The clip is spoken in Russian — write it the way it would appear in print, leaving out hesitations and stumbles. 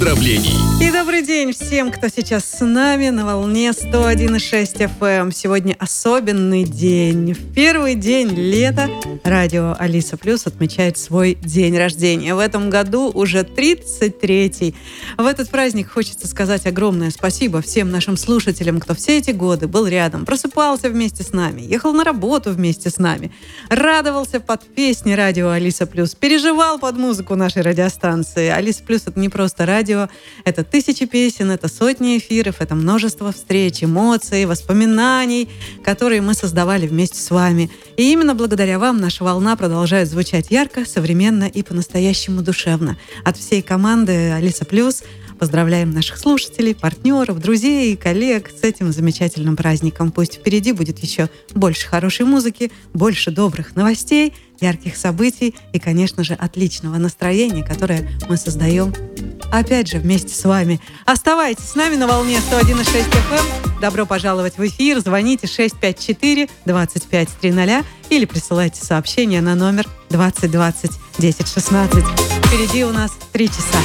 поздравлений. И добрый день всем, кто сейчас с нами на волне 101,6 FM. Сегодня особенный день. В первый день лета радио Алиса Плюс отмечает свой день рождения. В этом году уже 33-й. В этот праздник хочется сказать огромное спасибо всем нашим слушателям, кто все эти годы был рядом, просыпался вместе с нами, ехал на работу вместе с нами, радовался под песни радио Алиса Плюс, переживал под музыку нашей радиостанции. Алиса Плюс — это не просто радио, это тысячи песен, это сотни эфиров, это множество встреч, эмоций, воспоминаний, которые мы создавали вместе с вами. И именно благодаря вам наша волна продолжает звучать ярко, современно и по-настоящему душевно. От всей команды Алиса Плюс поздравляем наших слушателей, партнеров, друзей и коллег с этим замечательным праздником. Пусть впереди будет еще больше хорошей музыки, больше добрых новостей, ярких событий и, конечно же, отличного настроения, которое мы создаем, опять же, вместе с вами. Оставайтесь с нами на волне 101,6 FM. Добро пожаловать в эфир. Звоните 654-2530 или присылайте сообщение на номер 2020 1016. Впереди у нас 3 часа.